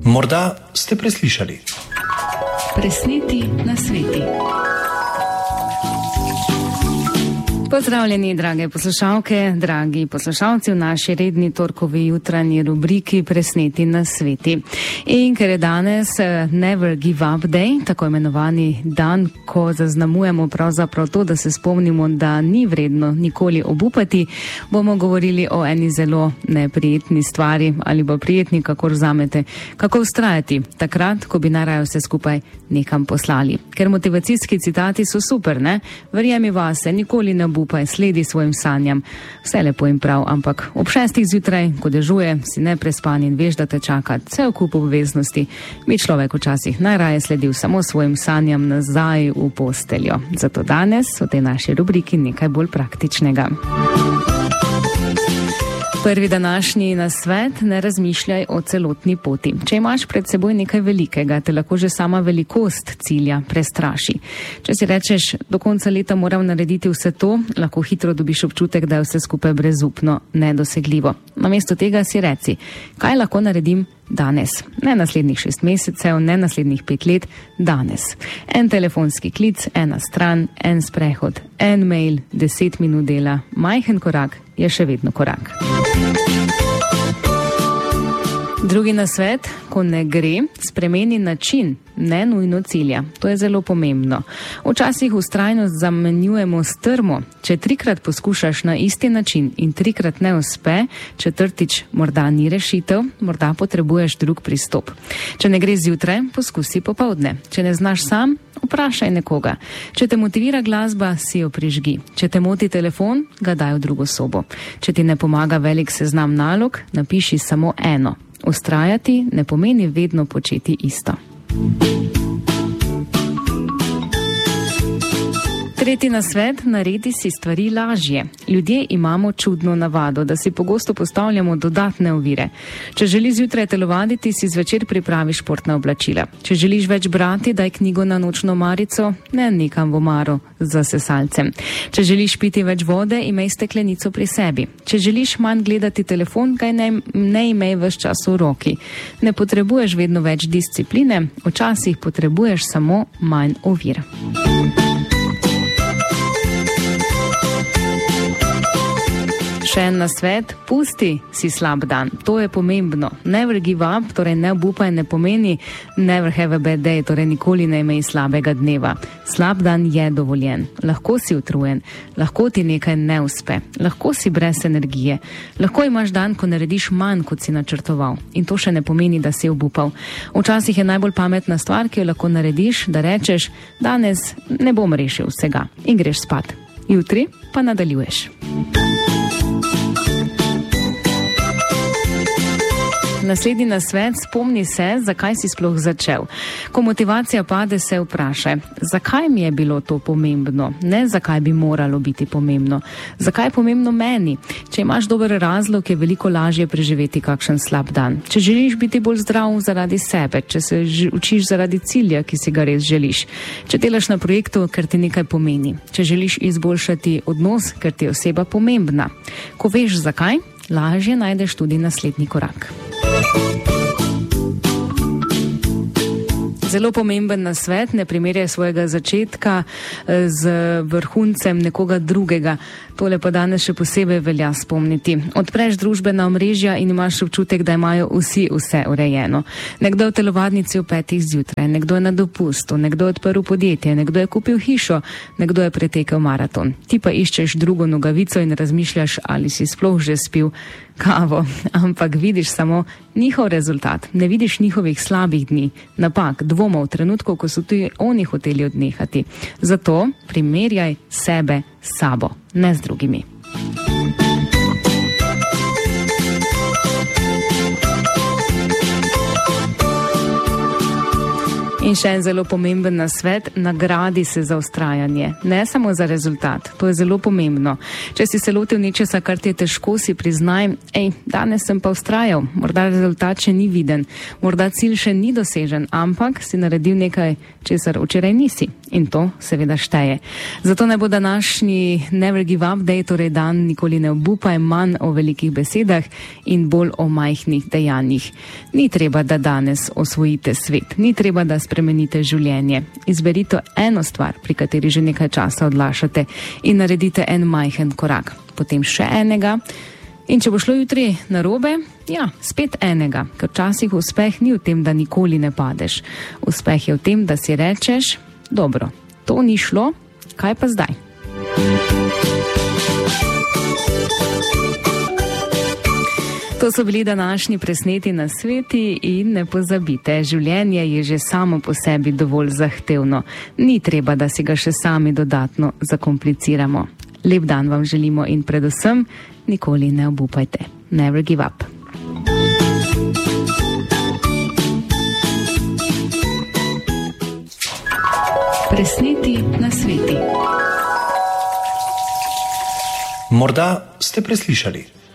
Morda ste preslišali. Presneti na sveti. Pozdravljeni, drage poslušalke, dragi poslušalci v naši redni torkovi jutranji rubriki Presneti na sveti. In ker je danes Never Give Up Day, tako imenovani dan, ko zaznamujemo pravzaprav to, da se spomnimo, da ni vredno nikoli obupati, bomo govorili o eni zelo neprijetni stvari ali pa prijetni, kakor vzamete, kako vztrajati takrat, ko bi najraje vse skupaj nekam poslali. Ker motivacijski citati so super, ne? Verjemi vase, nikoli ne obupaj, sledi svojim sanjam. Vse lepo in prav, ampak ob 6. zjutraj, ko dežuje, si neprespan in veš, da te čaka cel kup obveznosti, bi človek včasih najraje sledil samo svojim sanjam nazaj v posteljo. Zato danes v tej naši rubriki nekaj bolj praktičnega. Prvi današnji nasvet: ne razmišljaj o celotni poti. Če imaš pred seboj nekaj velikega, te lahko že sama velikost cilja prestraši. Če si rečeš, do konca leta moram narediti vse to, lahko hitro dobiš občutek, da je vse skupaj brezupno, nedosegljivo. Namesto tega si reci, kaj lahko naredim danes. Ne naslednjih 6 mesecev, ne naslednjih 5 let, danes. En telefonski klic, ena stran, en sprehod, en mail, 10 minut dela, majhen korak je še vedno korak. Drugi nasvet: ko ne gre, spremeni način, ne nujno cilja. To je zelo pomembno. Včasih vztrajnost zamenjujemo s trmo. Če 3-krat poskušaš na isti način in 3-krat ne uspe, 4-tič morda ni rešitev, morda potrebuješ drug pristop. Če ne gre zjutraj, poskusi popoldne. Če ne znaš sam, vprašaj nekoga. Če te motivira glasba, si jo prižgi. Če te moti telefon, ga daj v drugo sobo. Če ti ne pomaga velik seznam nalog, napiši samo eno. Vztrajati ne pomeni vedno početi isto. Tretji nasvet: naredi si stvari lažje. Ljudje imamo čudno navado, da si pogosto postavljamo dodatne ovire. Če želiš zjutraj telovaditi, si zvečer pripravi športna oblačila. Če želiš več brati, daj knjigo na nočno omarico, ne nekam v omaro za sesalcem. Če želiš piti več vode, imej steklenico pri sebi. Če želiš manj gledati telefon, kaj ne imej ves čas v roki. Ne potrebuješ vedno več discipline, včasih potrebuješ samo manj ovir. Še en nasvet: pusti si slab dan. To je pomembno. Never give up, torej ne obupaj, ne pomeni never have a bad day, torej nikoli ne imej slabega dneva. Slab dan je dovoljen. Lahko si utrujen, lahko ti nekaj ne uspe, lahko si brez energije, lahko imaš dan, ko narediš manj, kot si načrtoval. In to še ne pomeni, da si obupal. Včasih je najbolj pametna stvar, ki jo lahko narediš, da rečeš, danes ne bom rešil vsega, in greš spat. Jutri pa nadaljuješ. Naslednji nasvet: spomni se, zakaj si sploh začel. Ko motivacija pade, se vprašaj, zakaj mi je bilo to pomembno, ne zakaj bi moralo biti pomembno. Zakaj je pomembno meni? Če imaš dober razlog, je veliko lažje preživeti kakšen slab dan. Če želiš biti bolj zdrav zaradi sebe, če se učiš zaradi cilja, ki si ga res želiš. Če delaš na projektu, ker ti nekaj pomeni. Če želiš izboljšati odnos, ker ti je oseba pomembna. Ko veš zakaj, lažje najdeš tudi naslednji korak. Zelo pomemben nasvet: ne primerjaj svojega začetka z vrhuncem nekoga drugega. Tole pa danes še posebej velja spomniti. Odpreš družbena omrežja in imaš občutek, da imajo vsi vse urejeno. Nekdo je v telovadnici ob 5. zjutraj, nekdo je na dopustu, nekdo je odprl podjetje, nekdo je kupil hišo, nekdo je pretekel maraton. Ti pa iščeš drugo nogavico in razmišljaš, ali si sploh že spil kavo, ampak vidiš samo njihov rezultat, ne vidiš njihovih slabih dni, napak, dvomov, trenutkov, ko so tudi oni hoteli odnehati. Zato primerjaj sebe s sabo, ne z drugimi. In še en zelo pomemben nasvet, nagradi se za vztrajanje, ne samo za rezultat, to je zelo pomembno. Če si se lotil nečesa, kar ti je težko, si priznaj, danes sem pa vztrajal, morda rezultat še ni viden, morda cilj še ni dosežen, ampak si naredil nekaj, česar včeraj nisi. In to seveda šteje. Zato naj bo današnji Never Give Up Day, torej dan nikoli ne obupaj, manj o velikih besedah in bolj o majhnih dejanjih. Ni treba, da danes osvojite svet, ni treba, da spremenite življenje. Izberite eno stvar, pri kateri že nekaj časa odlašate, in naredite en majhen korak, potem še enega. In če bo šlo jutri narobe, spet enega, ker včasih uspeh ni v tem, da nikoli ne padeš. Uspeh je v tem, da si rečeš, dobro, to ni šlo, kaj pa zdaj? To so bili današnji presneti nasveti in ne pozabite, življenje je že samo po sebi dovolj zahtevno. Ni treba, da si ga še sami dodatno zakompliciramo. Lep dan vam želimo in predvsem nikoli ne obupajte. Never give up. Presneti nasveti. Morda ste preslišali.